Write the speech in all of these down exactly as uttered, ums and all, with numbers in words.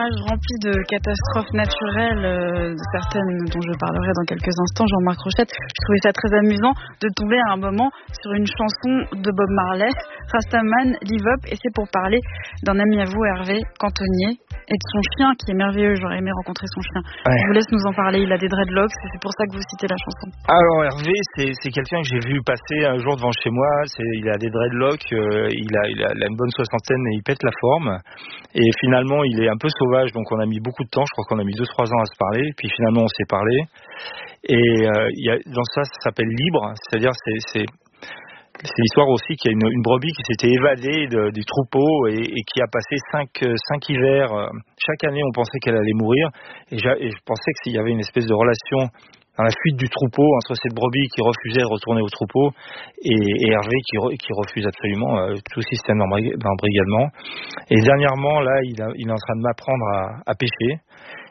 ouvrage rempli de catastrophes naturelles, euh, certaines dont je parlerai dans quelques instants, Jean-Marc Rochette. Je trouvais ça très amusant de tomber à un moment sur une chanson de Bob Marley, Rastaman, Live Up, et c'est pour parler d'un ami à vous, Hervé, cantonnier, et de son chien qui est merveilleux. J'aurais aimé rencontrer son chien. Ouais. Je vous laisse nous en parler. Il a des dreadlocks, c'est pour ça que vous citez la chanson. Alors Hervé, c'est, c'est quelqu'un que j'ai vu passer un jour devant chez moi. C'est, il a des dreadlocks, euh, il, a, il, a, il a une bonne soixantaine et il pète la forme. Et finalement, il est un peu sauvage, donc on a mis beaucoup de temps. Je crois qu'on a mis deux trois ans à se parler. Puis finalement, on s'est parlé. Et euh, il y a, dans ça, ça s'appelle Libre. C'est-à-dire, c'est... c'est C'est l'histoire aussi qu'il y a une, une brebis qui s'était évadée de, du troupeau et, et qui a passé cinq, cinq hivers. Chaque année, on pensait qu'elle allait mourir. Et, et je pensais qu'il y avait une espèce de relation dans la fuite du troupeau entre cette brebis qui refusait de retourner au troupeau et, et Hervé qui, re, qui refuse absolument euh, tout système d'embrigadement. Et dernièrement, là, il, a, il est en train de m'apprendre à, à pêcher.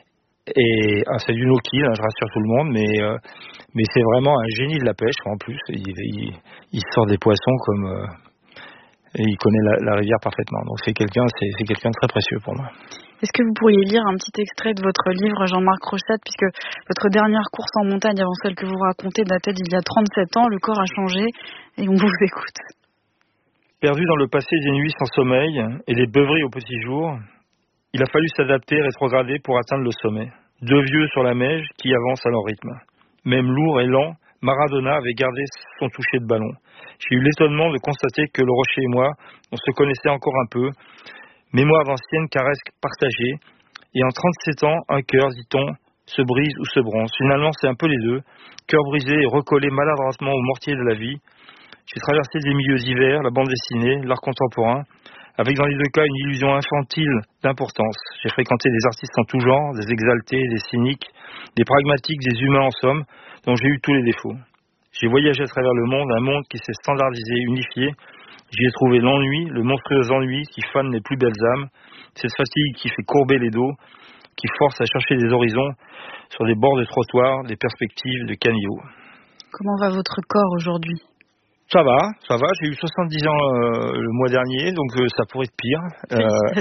Et ah, c'est du no-kill, hein, je rassure tout le monde, mais euh, mais c'est vraiment un génie de la pêche en plus. Il, il, il sort des poissons comme euh, et il connaît la, la rivière parfaitement. Donc c'est quelqu'un, c'est, c'est quelqu'un de très précieux pour moi. Est-ce que vous pourriez lire un petit extrait de votre livre, Jean-Marc Rochette, puisque votre dernière course en montagne avant celle que vous racontez datait d'il y a trente-sept ans, le corps a changé et on vous écoute. Perdu dans le passé des nuits sans sommeil et des beuveries au petit jour. Il a fallu s'adapter, rétrograder pour atteindre le sommet. Deux vieux sur la neige qui avancent à leur rythme. Même lourd et lent, Maradona avait gardé son toucher de ballon. J'ai eu l'étonnement de constater que le rocher et moi, on se connaissait encore un peu. Mémoire d'ancienne caresse partagée. Et en trente-sept ans, un cœur, dit-on, se brise ou se bronze. Finalement, c'est un peu les deux. Cœur brisé et recollé maladroitement au mortier de la vie. J'ai traversé des milieux divers, la bande dessinée, l'art contemporain, avec dans les deux cas une illusion infantile d'importance. J'ai fréquenté des artistes en tout genre, des exaltés, des cyniques, des pragmatiques, des humains en somme, dont j'ai eu tous les défauts. J'ai voyagé à travers le monde, un monde qui s'est standardisé, unifié. J'y ai trouvé l'ennui, le monstrueux ennui qui fane les plus belles âmes, cette fatigue qui fait courber les dos, qui force à chercher des horizons sur des bords de trottoirs, des perspectives de caniveaux. Comment va votre corps aujourd'hui ? Ça va, ça va. J'ai eu soixante-dix ans euh, le mois dernier, donc euh, ça pourrait être pire. Euh,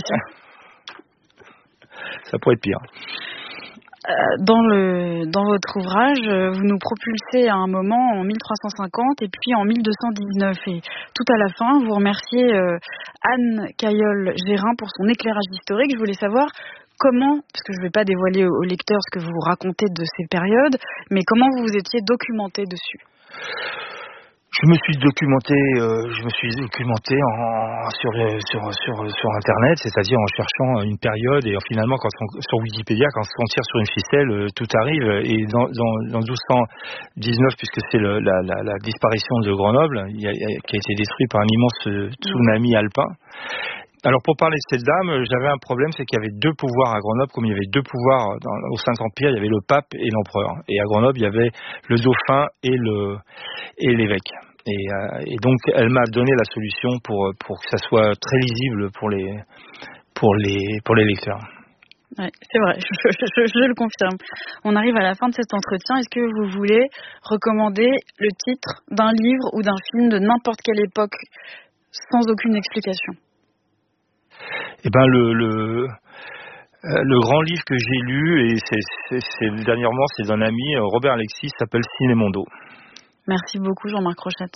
ça pourrait être pire. Euh, dans le dans votre ouvrage, vous nous propulsez à un moment en mille trois cent cinquante et puis en mille deux cent dix-neuf. Et tout à la fin, vous remerciez euh, Anne Cailleul-Gérin pour son éclairage historique. Je voulais savoir comment, parce que je ne vais pas dévoiler aux lecteurs ce que vous racontez de ces périodes, mais comment vous vous étiez documenté dessus. Je me suis documenté, euh, je me suis documenté en, sur, sur, sur, sur Internet, c'est-à-dire en cherchant une période et finalement quand on, sur Wikipédia, quand on tire sur une ficelle, euh, tout arrive. Et dans, dans, dans douze cent dix-neuf, puisque c'est le, la, la, la disparition de Grenoble, il y a, qui a été détruit par un immense tsunami alpin. Alors pour parler de cette dame, j'avais un problème, c'est qu'il y avait deux pouvoirs à Grenoble, comme il y avait deux pouvoirs dans, au Saint-Empire, il y avait le pape et l'empereur. Et à Grenoble, il y avait le dauphin et, le, et l'évêque. Et, euh, et donc, elle m'a donné la solution pour, pour que ça soit très lisible pour les, pour les, pour les lecteurs. Oui, c'est vrai, je, je, je, je le confirme. On arrive à la fin de cet entretien. Est-ce que vous voulez recommander le titre d'un livre ou d'un film de n'importe quelle époque sans aucune explication ? Eh ben le, le, euh, le grand livre que j'ai lu, et c'est, c'est, c'est, dernièrement, c'est d'un ami, Robert Alexis, s'appelle Cinémondo. Merci beaucoup Jean-Marc Rochette.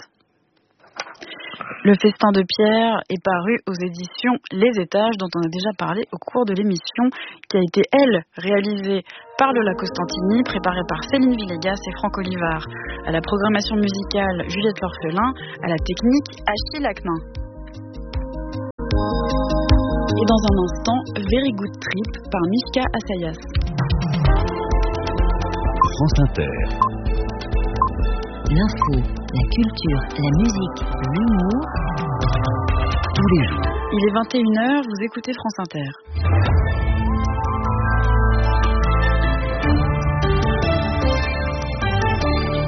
Le Festin de Pierre est paru aux éditions Les Étages, dont on a déjà parlé au cours de l'émission, qui a été, elle, réalisée par Lola Costantini, préparée par Céline Villegas et Franck Olivard. À la programmation musicale, Juliette L'Orphelin, à la technique, Achille Lacnin. Et dans un instant, Very Good Trip par Mishka Assayas. France Inter. L'info, la culture, la musique, l'humour, tous les jours. Il est vingt et une heures, vous écoutez France Inter.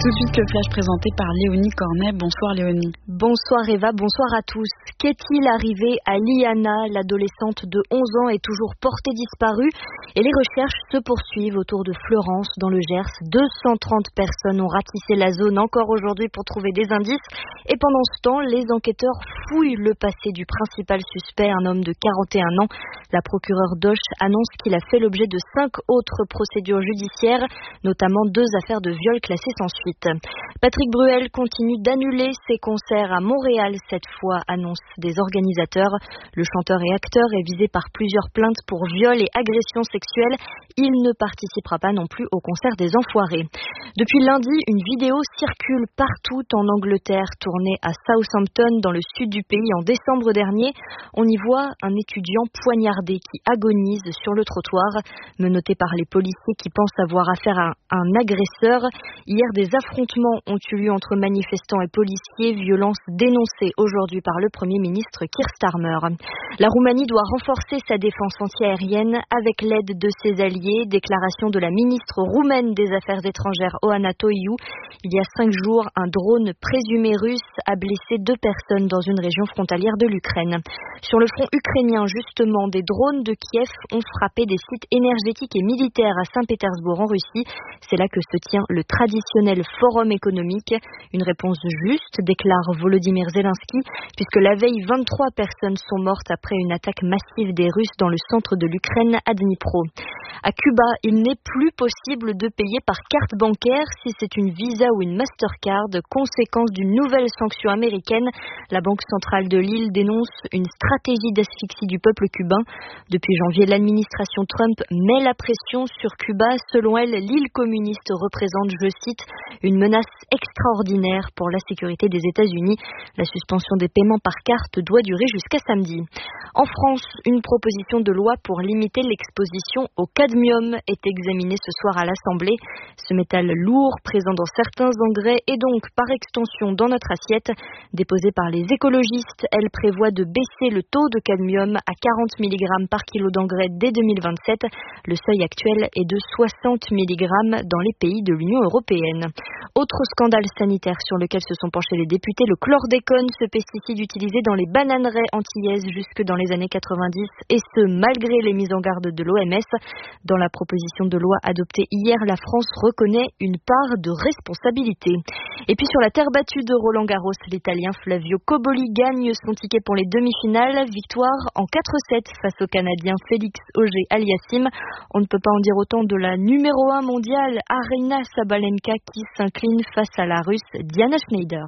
Tout de suite le flash présenté par Léonie Cornet. Bonsoir Léonie. Bonsoir Eva, bonsoir à tous. Qu'est-il arrivé à Liana? L'adolescente de onze ans est toujours portée disparue et les recherches se poursuivent autour de Fleurance dans le Gers. deux cent trente personnes ont ratissé la zone encore aujourd'hui pour trouver des indices et pendant ce temps, les enquêteurs fouillent le passé du principal suspect, un homme de quarante et un ans. La procureure d'Auch annonce qu'il a fait l'objet de cinq autres procédures judiciaires, notamment deux affaires de viol classées sans suite. Patrick Bruel continue d'annuler ses concerts à Montréal cette fois, annonce des organisateurs. Le chanteur et acteur est visé par plusieurs plaintes pour viol et agression sexuelle. Il ne participera pas non plus au concert des Enfoirés. Depuis lundi, une vidéo circule partout en Angleterre, tournée à Southampton dans le sud du pays en décembre dernier. On y voit un étudiant poignardé qui agonise sur le trottoir, menotté par les policiers qui pensent avoir affaire à un agresseur. Hier, des affrontements ont eu lieu entre manifestants et policiers, violence dénoncée aujourd'hui par le Premier ministre Keir Starmer. La Roumanie doit renforcer sa défense antiaérienne avec l'aide de ses alliés, déclaration de la ministre roumaine des Affaires étrangères Oana Toiu. Il y a cinq jours, un drone présumé russe a blessé deux personnes dans une région frontalière de l'Ukraine. Sur le front ukrainien, justement, des drones de Kiev ont frappé des sites énergétiques et militaires à Saint-Pétersbourg en Russie. C'est là que se tient le traditionnel forum économique. Une réponse juste, déclare Volodymyr Zelensky, puisque la veille, vingt-trois personnes sont mortes après une attaque massive des Russes dans le centre de l'Ukraine à Dnipro. À Cuba, il n'est plus possible de payer par carte bancaire si c'est une Visa ou une Mastercard, conséquence d'une nouvelle sanction américaine. La Banque centrale de l'île dénonce une stratégie d'asphyxie du peuple cubain. Depuis janvier, l'administration Trump met la pression sur Cuba. Selon elle, l'île communiste représente, je cite, une menace extraordinaire pour la sécurité des États-Unis. La suspension des paiements par carte doit durer jusqu'à samedi. En France, une proposition de loi pour limiter l'exposition au cadmium est examinée ce soir à l'Assemblée. Ce métal lourd, présent dans certains engrais et donc par extension dans notre assiette, déposée par les écologistes, elle prévoit de baisser le taux de cadmium à quarante milligrammes par kilo d'engrais dès deux mille vingt-sept. Le seuil actuel est de soixante milligrammes dans les pays de l'Union européenne. Autre scandale sanitaire sur lequel se sont penchés les députés, le chlordécone, ce pesticide utilisé dans les bananeraies antillaises jusque dans les années quatre-vingt-dix, et ce malgré les mises en garde de l'O M S. Dans la proposition de loi adoptée hier, la France reconnaît une part de responsabilité. Et puis sur la terre battue de Roland Garros, l'Italien Flavio Cobolli gagne son ticket pour les demi-finales. Victoire en quatre sept face au Canadien Félix Auger-Aliassime. On ne peut pas en dire autant de la numéro un mondiale, Aryna Sabalenka, qui s'incline face à la Russe Diana Schneider.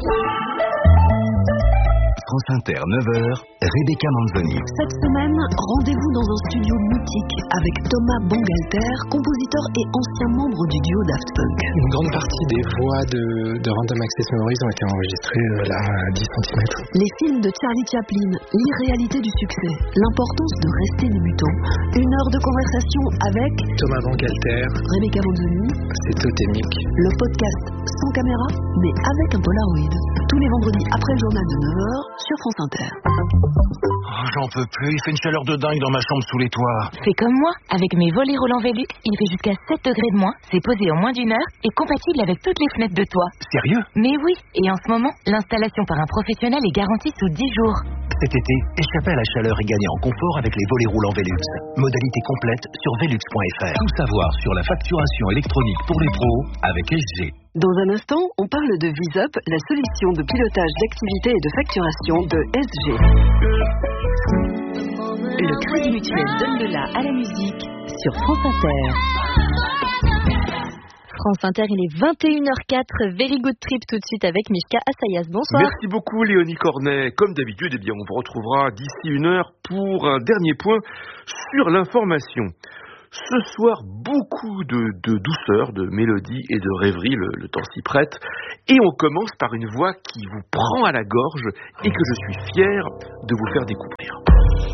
France Inter, neuf heures, Rebecca Manzoni. Cette semaine, rendez-vous dans un studio mythique avec Thomas Bangalter, compositeur et ancien membre du duo Daft Punk. Une grande partie des voix de, de Random Access Memories ont été enregistrées euh, là à dix centimètres. Les films de Charlie Chaplin, l'irréalité du succès, l'importance de rester débutant. Une heure de conversation avec Thomas Bangalter, Rebecca Manzoni. C'est totémique. Le podcast sans caméra, mais avec un Polaroid. Tous les vendredis après le journal de neuf heures sur France Inter. Oh, j'en peux plus, il fait une chaleur de dingue dans ma chambre sous les toits. Fais comme moi, avec mes volets roulants Velux, il fait jusqu'à sept degrés de moins, c'est posé en moins d'une heure et compatible avec toutes les fenêtres de toit. Sérieux? Mais oui, et en ce moment, l'installation par un professionnel est garantie sous dix jours. Cet été, échappez à la chaleur et gagnez en confort avec les volets roulants Velux. Modalité complète sur velux point f r. Tout savoir sur la facturation électronique pour les pros avec S G. Dans un instant, on parle de VisUp, la solution de pilotage d'activité et de facturation de S G. Le Crédit Mutuel donne de la à la musique sur France Inter. France Inter, il est vingt et une heures quatre. Very Good Trip tout de suite avec Mishka Assayas. Bonsoir. Merci beaucoup Léonie Cornet. Comme d'habitude, eh bien, on vous retrouvera d'ici une heure pour un dernier point sur l'information. Ce soir, beaucoup de, de douceur, de mélodie et de rêverie, le, le temps s'y prête. Et on commence par une voix qui vous prend à la gorge et que je suis fier de vous faire découvrir.